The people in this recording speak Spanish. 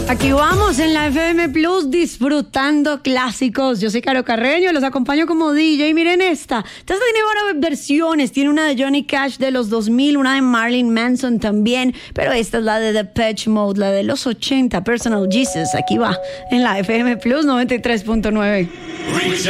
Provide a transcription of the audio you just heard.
Aquí vamos en la FM Plus disfrutando clásicos. Yo soy Caro Carreño, los acompaño como DJ. Miren esta. Esta tiene varias versiones. Tiene una de Johnny Cash de los 2000, una de Marilyn Manson también. Pero esta es la de Depeche Mode, la de los 80, Personal Jesus. Aquí va en la FM Plus 93.9.